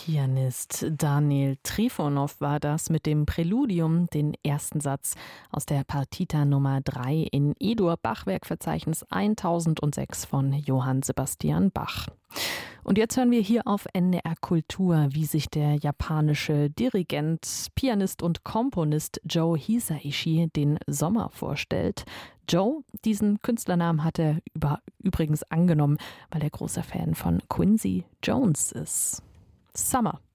Pianist Daniel Trifonov war das mit dem Präludium, den ersten Satz aus der Partita Nummer 3 in E-Dur, Bachwerkverzeichnis 1006 von Johann Sebastian Bach. Und jetzt hören wir hier auf NDR Kultur, wie sich der japanische Dirigent, Pianist und Komponist Joe Hisaishi den Sommer vorstellt. Joe, diesen Künstlernamen hat er übrigens angenommen, weil er großer Fan von Quincy Jones ist. Summer